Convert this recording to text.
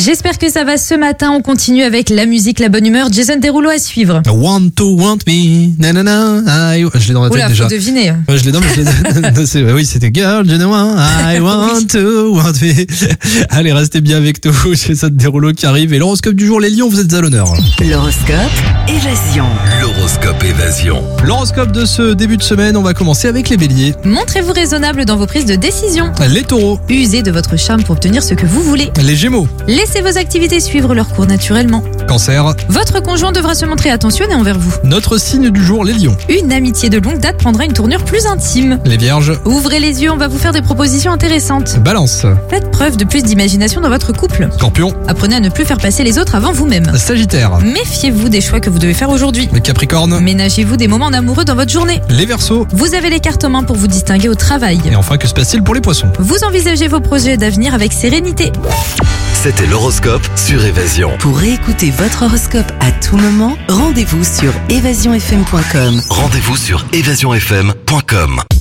J'espère que ça va ce matin. On continue avec la musique, la bonne humeur. Jason Derulo à suivre. Want to want me, nanana, je l'ai dans la tête Oula, déjà. faut deviner. Ouais, je l'ai dans, mais oui, c'était Girl, you know what, I want to want me. Allez, restez bien avec nous. Jason Derulo qui arrive. Et l'horoscope du jour, les lions, vous êtes à l'honneur. L'horoscope Évasion. L'horoscope Évasion. L'horoscope de ce début de semaine, on va commencer avec les béliers. Montrez-vous raisonnable dans vos prises de décision. Les taureaux. Usez de votre charme pour obtenir ce que vous voulez. Les gémeaux. Laissez vos activités suivre leur cours naturellement. Cancer. Votre conjoint devra se montrer attentionné envers vous. Notre signe du jour, les lions. Une amitié de longue date prendra une tournure plus intime. Les vierges. Ouvrez les yeux, on va vous faire des propositions intéressantes. Balance. Faites preuve de plus d'imagination dans votre couple. Scorpion. Apprenez à ne plus faire passer les autres avant vous-même. Sagittaire. Méfiez-vous des choix que vous devez faire aujourd'hui. Les Capricornes. Ménagez-vous des moments amoureux dans votre journée. Les Verseaux. Vous avez les cartes en main pour vous distinguer au travail. Et enfin, que se passe-t-il pour les poissons? Vous envisagez vos projets d'avenir avec sérénité. C'était l'horoscope sur Évasion. Pour réécouter votre horoscope à tout moment, rendez-vous sur évasionfm.com. Rendez-vous sur évasionfm.com.